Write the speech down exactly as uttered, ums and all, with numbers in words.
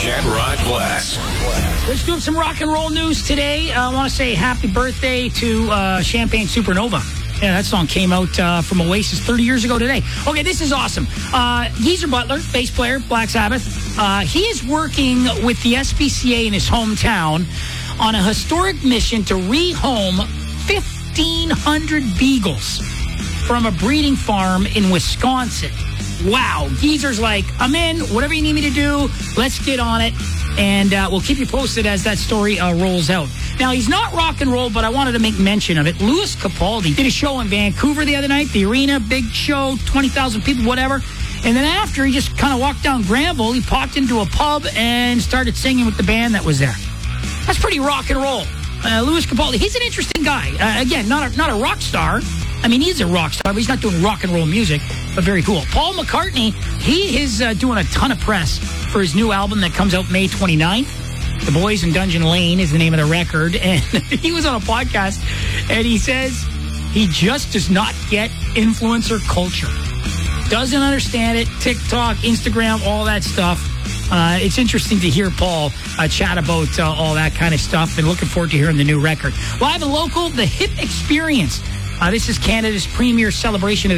Shamrock Blast. Let's do some rock and roll news today. Uh, I want to say happy birthday to uh, Champagne Supernova. Yeah, that song came out uh, from Oasis thirty years ago today. Okay, this is awesome. Uh, Geezer Butler, bass player, Black Sabbath. Uh, he is working with the S P C A in his hometown on a historic mission to rehome fifteen hundred beagles from a breeding farm in Wisconsin. Wow. Geezer's like, I'm in. Whatever you need me to do, let's get on it. And uh, we'll keep you posted as that story uh, rolls out. Now, he's not rock and roll, but I wanted to make mention of it. Louis Capaldi did a show in Vancouver the other night, the arena, big show, twenty thousand people, whatever. And then after, he just kind of walked down Granville. He popped into a pub and started singing with the band that was there. That's pretty rock and roll. Uh, Louis Capaldi, he's an interesting guy. Uh, again, not a, not a rock star. I mean, he's a rock star, but he's not doing rock and roll music, but very cool. Paul McCartney, he is uh, doing a ton of press for his new album that comes out May twenty-ninth. The Boys in Dungeon Lane is the name of the record. And he was on a podcast, and he says he just does not get influencer culture. Doesn't understand it. TikTok, Instagram, all that stuff. Uh, it's interesting to hear Paul uh, chat about uh, all that kind of stuff, and looking forward to hearing the new record. Live and local, The Hip Experience. Uh, this is Canada's premier celebration of